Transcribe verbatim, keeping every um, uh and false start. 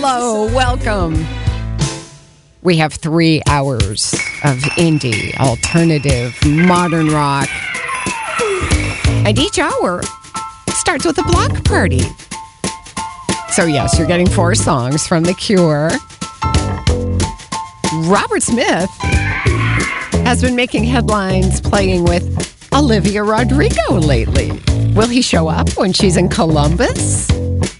Hello, welcome. We have three hours of indie, alternative, modern rock. And each hour starts with a block party. So yes, you're getting four songs from The Cure. Robert Smith has been making headlines playing with Olivia Rodrigo lately. Will he show up when she's in Columbus?